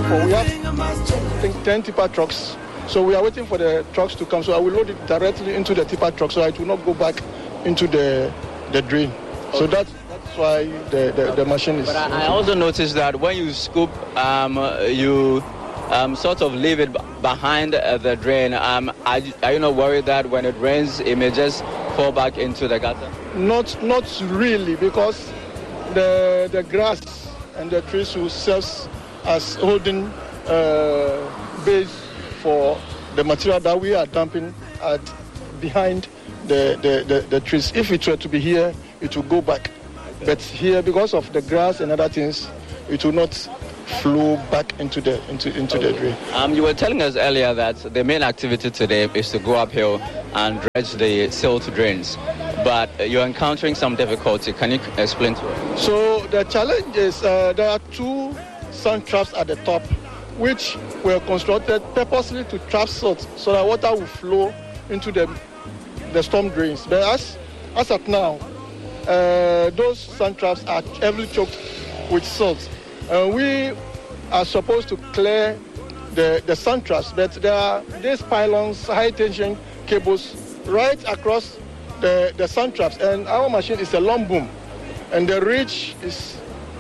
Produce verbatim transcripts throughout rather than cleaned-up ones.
for. We have, I think, ten tipper trucks. So we are waiting for the trucks to come. So I will load it directly into the tipper truck so it will not go back into the the drain. Okay. So that's, that's why the, the, the machine is... But I, I also noticed that when you scoop, um, you um, sort of leave it behind uh, the drain. Um, are, are you not worried that when it rains, it may just fall back into the gutter? Not, not really, because the, the grass and the trees will serve as holding uh, base for the material that we are dumping at behind the, the, the, the trees. If it were to be here, it will go back. Okay. But here, because of the grass and other things, it will not flow back into the into into okay. the drain. Um, you were telling us earlier that the main activity today is to go uphill and dredge the silt drains, but you're encountering some difficulty. Can you explain to us? So the challenge is uh, there are two sand traps at the top, which were constructed purposely to trap silt so that water will flow into the the storm drains. But as as of now, uh, those sand traps are heavily choked with silt. Uh, we are supposed to clear the, the sand traps, but there are these pylons, high tension cables right across the, the sand traps, and our machine is a long boom, and the ridge is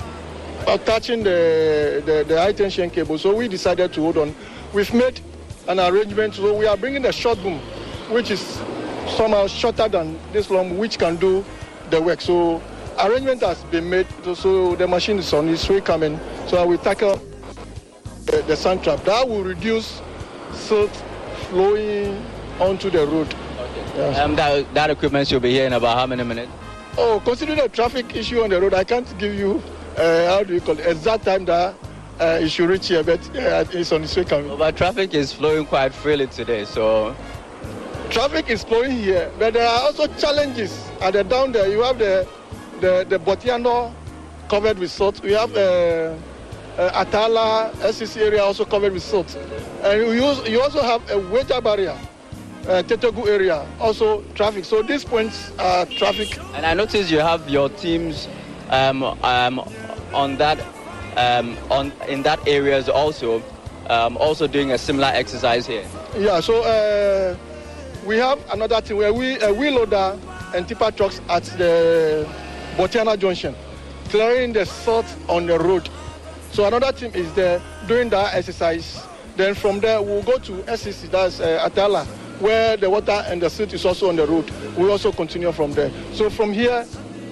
touching the, the, the high tension cable, so we decided to hold on. We've made an arrangement, so we are bringing a short boom, which is somehow shorter than this long, which can do the work. So arrangement has been made, so the machine is on its way coming. So I will tackle the, the sand trap. That will reduce silt flowing onto the road. Okay. Yes. Um, that, that equipment should be here in about how many minutes? Oh, considering the traffic issue on the road, I can't give you, uh, how do you call it, exact time that uh, it should reach here, but uh, it's on its way coming. Well, but traffic is flowing quite freely today, so... Traffic is flowing here, but there are also challenges. At the down there, you have the the, the Botiano covered with silt. We have uh, uh, Atala, S C C area also covered with silt. And you, use, you also have a Weja barrier, uh, Tetegu area, also traffic. So these points are traffic. And I noticed you have your teams um, um, on that, um, on in that areas also, um, also doing a similar exercise here. Yeah, so uh, we have another team where we a wheel loader and tipper trucks at the Botiana Junction, clearing the silt on the road. So another team is there doing that exercise. Then from there, we'll go to S C C, that's uh, Atala, where the water and the silt is also on the road. We'll also continue from there. So from here,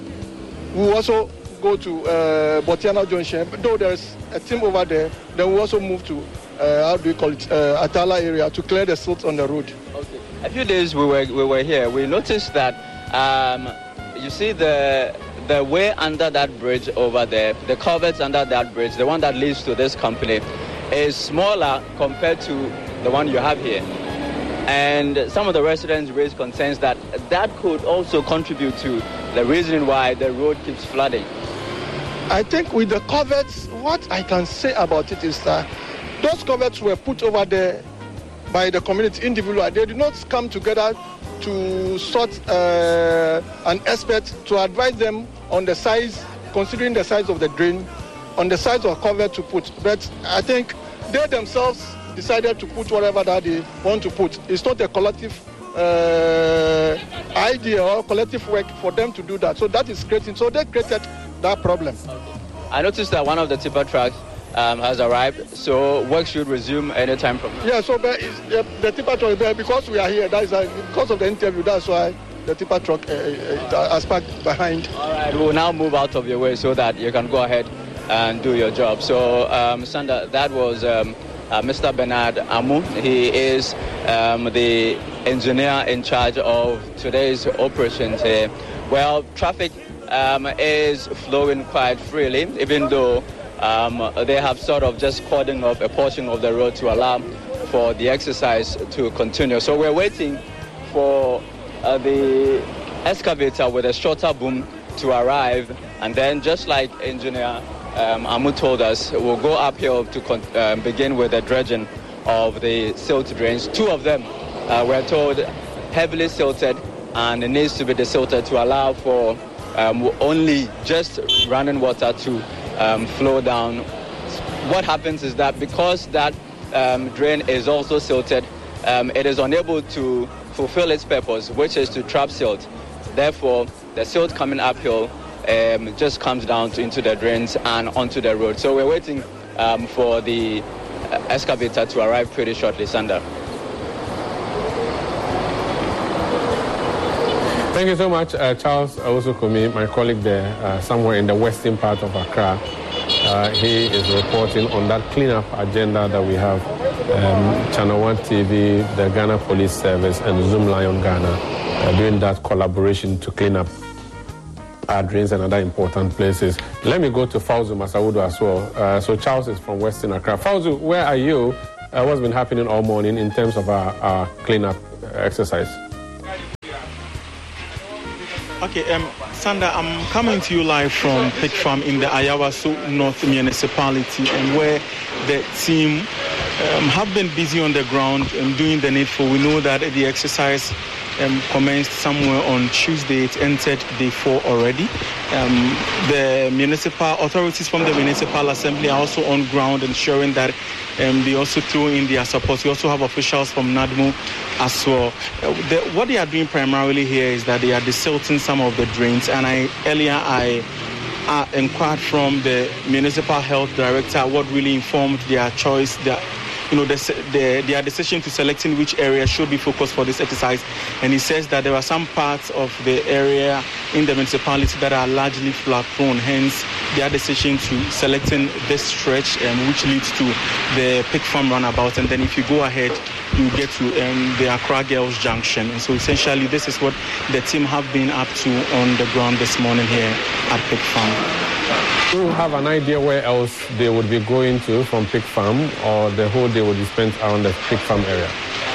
we'll also go to uh, Botiana Junction. Though there's a team over there, then we'll also move to, uh, how do you call it, uh, Atala area to clear the silt on the road. Okay. A few days we were we were here, we noticed that, um, you see the the way under that bridge over there, the culverts under that bridge, the one that leads to this company, is smaller compared to the one you have here. And some of the residents raised concerns that that could also contribute to the reason why the road keeps flooding. I think with the culverts, what I can say about it is that those culverts were put over there by the community individually. They did not come together to sort uh, an expert to advise them on the size, considering the size of the drain, on the size of cover to put. But I think they themselves decided to put whatever that they want to put. It's not a collective uh, idea or collective work for them to do that. So that is creating, so they created that problem. Okay. I noticed that one of the tipper trucks Um, has arrived, so work should resume anytime from now. Yeah, so the, the, the tipper truck is there because we are here. That is uh, because of the interview. That's why the tipper truck uh, uh, has parked behind. All right, we'll now move out of your way so that you can go ahead and do your job. So, um, Sanda, that was um, uh, Mister Bernard Amu. He is um, the engineer in charge of today's operations here. Well, traffic um, is flowing quite freely, even though Um, they have sort of just cordoned off a portion of the road to allow for the exercise to continue. So we're waiting for uh, the excavator with a shorter boom to arrive, and then just like Engineer um, Amu told us, we'll go uphill to con- uh, begin with the dredging of the silt drains. Two of them, uh, we're told, heavily silted, and it needs to be desilted to allow for um, only just running water to Um, flow down what happens is that because that um, drain is also silted, um, it is unable to fulfill its purpose, which is to trap silt. Therefore, the silt coming uphill um, just comes down to, into the drains and onto the road. So we're waiting um, for the uh, excavator to arrive pretty shortly, Sander. Thank you so much, uh, Charles Owusu-Kumi, my colleague there, uh, somewhere in the western part of Accra. Uh, he is reporting on that cleanup agenda that we have. Um, Channel One T V, the Ghana Police Service, and Zoomlion Ghana uh, doing that collaboration to clean up our drains and other important places. Let me go to Fauzu Masawudu as well. Uh, so Charles is from Western Accra. Fauzu, where are you? Uh, what's been happening all morning in terms of our, our cleanup exercise? Okay, um, Sander, I'm coming to you live from Pig Farm in the Ayawaso North Municipality, and where the team um, have been busy on the ground and doing the needful. We know that the exercise um, commenced somewhere on Tuesday. It entered day four already. Um, the municipal authorities from the municipal assembly are also on ground, ensuring that um, they also throw in their support. We also have officials from NADMO as well. Uh, the, what they are doing primarily here is that they are desilting some of the drains. And I earlier I uh, inquired from the municipal health director what really informed their choice, their, you know, the, the, their decision to selecting which area should be focused for this exercise. And he says that there are some parts of the area in the municipality that are largely flood prone, hence their decision to selecting this stretch, um, which leads to the Pig Farm runabout. And then if you go ahead, you get to um, the Accra Girls Junction. And so essentially this is what the team have been up to on the ground this morning here at Pig Farm. Do you have an idea where else they would be going to from Pig Farm, or the whole day would be spent around the Pig Farm area?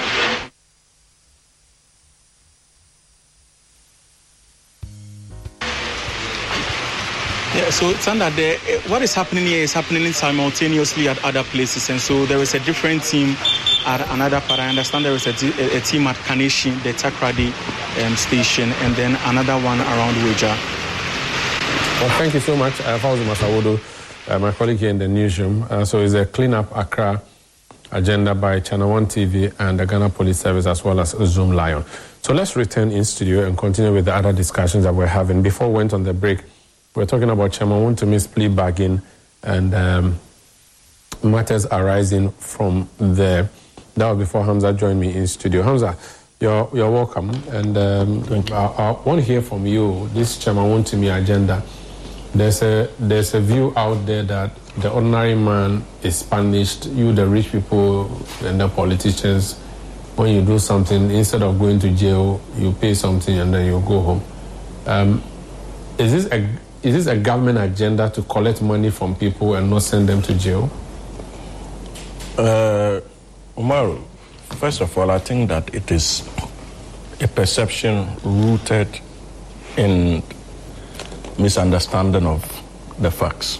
Yeah, so it's under there. What is happening here is happening simultaneously at other places, and so there is a different team at another part. I understand there is a, a, a team at Kaneshi, the Takrady um, station, and then another one around Weja. Well, thank you so much, uh, Fauzu Masawudu, uh, my colleague here in the newsroom. Uh, so it's a Clean Up Accra agenda by Channel One T V and the Ghana Police Service, as well as Zoomlion. So let's return in studio and continue with the other discussions that we're having. Before we went on the break, we're talking about Chairman Wontomi's plea bargain and um, matters arising from there. That was before Hamza joined me in studio. Hamza, you're, you're welcome. And um, Thank you. I, I want to hear from you, this Chairman Wontomi agenda. There's a, there's a view out there that the ordinary man is punished. You, the rich people and the politicians, when you do something, instead of going to jail, you pay something and then you go home. Um, is this a Is this a government agenda to collect money from people and not send them to jail? Uh, Umaru, first of all, I think that it is a perception rooted in misunderstanding of the facts.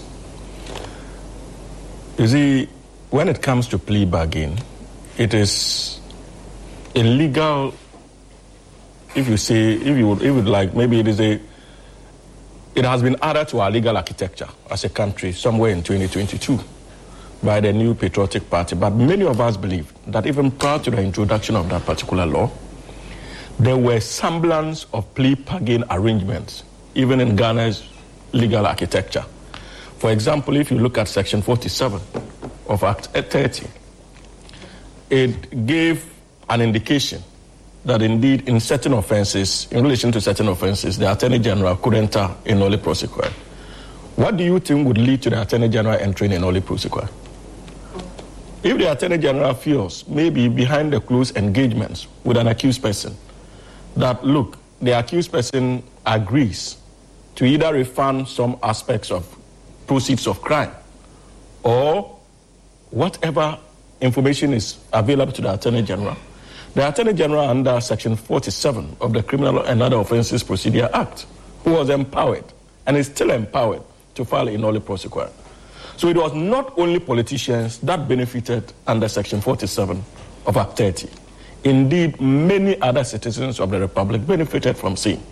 You see, when it comes to plea bargain, it is illegal. If you say, if you would, if you would like, maybe it is a. It has been added to our legal architecture as a country somewhere in twenty twenty-two by the new Patriotic Party. But many of us believe that even prior to the introduction of that particular law, there were semblance of plea bargain arrangements, even in Ghana's legal architecture. For example, if you look at Section forty-seven of Act thirty, it gave an indication that indeed in certain offenses, in relation to certain offenses, the Attorney General could enter a nolle prosequi. What do you think would lead to the Attorney General entering a nolle prosequi? If the Attorney General feels, maybe behind the closed engagements with an accused person, that, look, the accused person agrees to either refund some aspects of proceeds of crime or whatever information is available to the Attorney General, the Attorney General under Section forty-seven of the Criminal and Other Offences Procedure Act, who was empowered and is still empowered to file a nolle prosequi. So it was not only politicians that benefited under Section forty-seven of Act thirty. Indeed, many other citizens of the Republic benefited from same.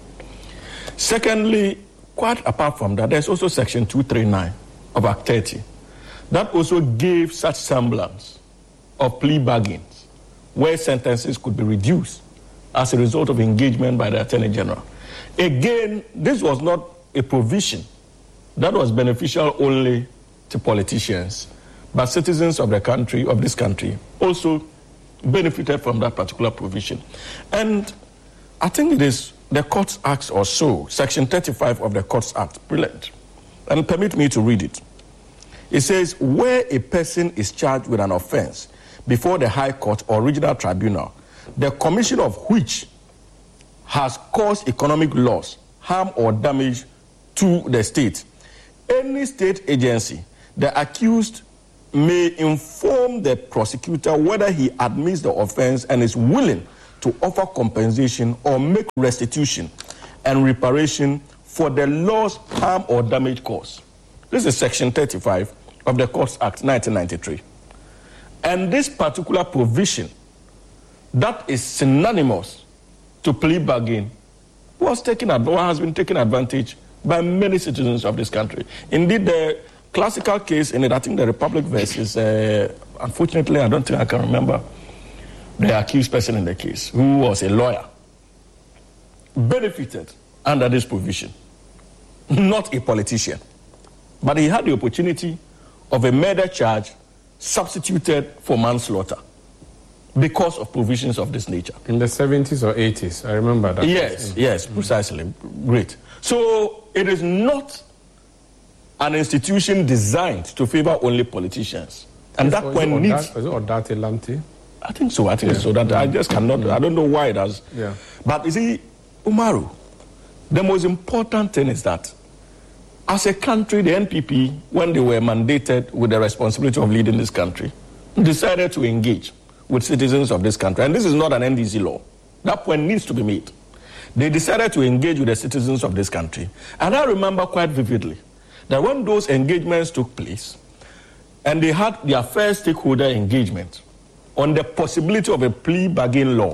Secondly, quite apart from that, there's also Section two thirty-nine of Act thirty that also gave such semblance of plea bargains where sentences could be reduced as a result of engagement by the Attorney General. Again, this was not a provision that was beneficial only to politicians, but citizens of the country, of this country, also benefited from that particular provision. And I think it is the Courts Act or so, Section thirty-five of the Courts Act, brilliant. And permit me to read it. It says, where a person is charged with an offense before the High Court or Regional Tribunal, the commission of which has caused economic loss, harm, or damage to the state, any state agency, the accused may inform the prosecutor whether he admits the offense and is willing to offer compensation or make restitution and reparation for the loss, harm, or damage caused. This is Section thirty-five of the Courts Act nineteen ninety-three. And this particular provision that is synonymous to plea bargain was taken advantage, has been taken advantage by many citizens of this country. Indeed, the classical case in it, I think the Republic versus, uh, unfortunately, I don't think I can remember the accused person in the case, who was a lawyer, benefited under this provision. Not a politician, but he had the opportunity of a murder charge substituted for manslaughter because of provisions of this nature. In the seventies or eighties, I remember that. Yes, yes, precisely. Mm-hmm. Great. So it is not an institution designed to favor only politicians. And yes, that point needs... Is it Odate Lamte? I think so, I think yeah. so. That yeah. I just cannot, yeah. I don't know why it has. Yeah. But you see, Umaru, the most important thing is that as a country, the N P P, when they were mandated with the responsibility of leading this country, decided to engage with citizens of this country. And this is not an N D C law. That point needs to be made. They decided to engage with the citizens of this country. And I remember quite vividly that when those engagements took place, and they had their first stakeholder engagement on the possibility of a plea bargain law,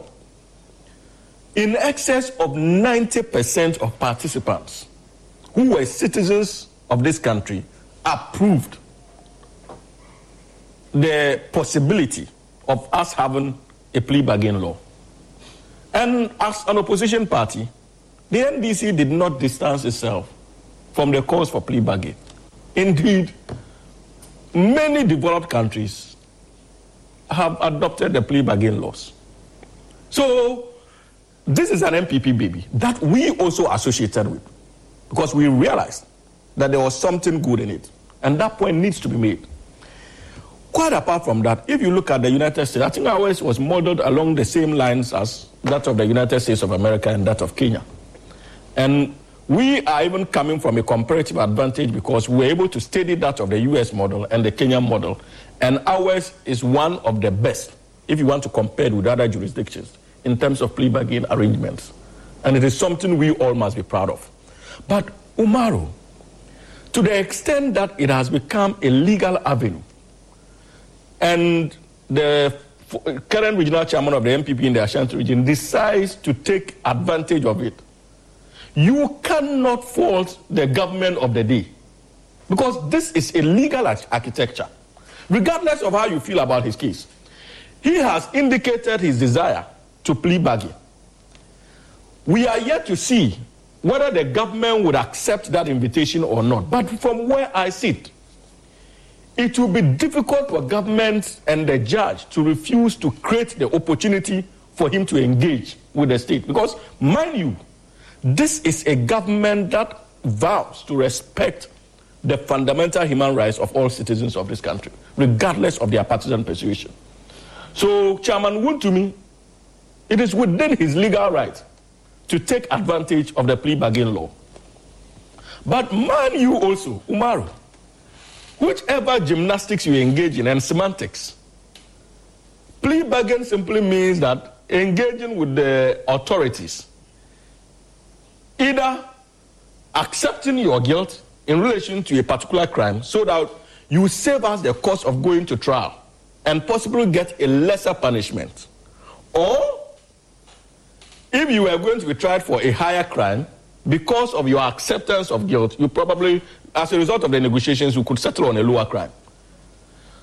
in excess of ninety percent of participants who were citizens of this country approved the possibility of us having a plea bargain law. And as an opposition party, the N D C did not distance itself from the calls for plea bargain. Indeed, many developed countries have adopted the plea bargain laws. So this is an N P P baby that we also associated with, because we realized that there was something good in it. And that point needs to be made. Quite apart from that, if you look at the United States, I think ours was modeled along the same lines as that of the United States of America and that of Kenya. And we are even coming from a comparative advantage because we were able to study that of the U S model and the Kenyan model. And ours is one of the best, if you want to compare it with other jurisdictions, in terms of plea bargain arrangements. And it is something we all must be proud of. But Umaru, to the extent that it has become a legal avenue, and the current regional chairman of the N P P in the Ashanti region decides to take advantage of it, you cannot fault the government of the day, because this is a legal architecture. Regardless of how you feel about his case, he has indicated his desire to plea bargain. We are yet to see whether the government would accept that invitation or not. But from where I sit, it will be difficult for government and the judge to refuse to create the opportunity for him to engage with the state. Because, mind you, this is a government that vows to respect the fundamental human rights of all citizens of this country, regardless of their partisan persuasion. So, Chairman Wontumi, it is within his legal right to take advantage of the plea bargain law. But mind you also, Umaru, whichever gymnastics you engage in and semantics, plea bargain simply means that engaging with the authorities, either accepting your guilt in relation to a particular crime so that you save us the cost of going to trial and possibly get a lesser punishment, or if you were going to be tried for a higher crime, because of your acceptance of guilt, you probably, as a result of the negotiations, you could settle on a lower crime.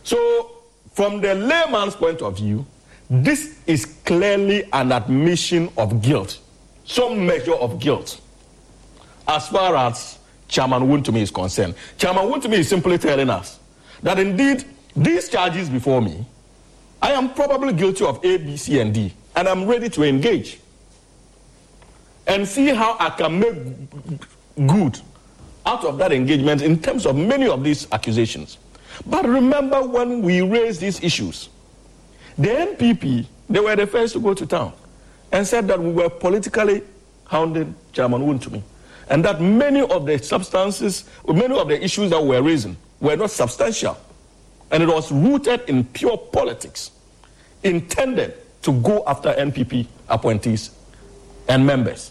So, from the layman's point of view, this is clearly an admission of guilt, some measure of guilt, as far as Chairman Wontumi is concerned. Chairman Wontumi is simply telling us that indeed these charges before me, I am probably guilty of A, B, C, and D, and I'm ready to engage and see how I can make good out of that engagement in terms of many of these accusations. But remember, when we raised these issues, the N P P, they were the first to go to town and said that we were politically hounding Chairman Wontumi, and that many of the substances, many of the issues that we were raising were not substantial, and it was rooted in pure politics, intended to go after N P P appointees and members.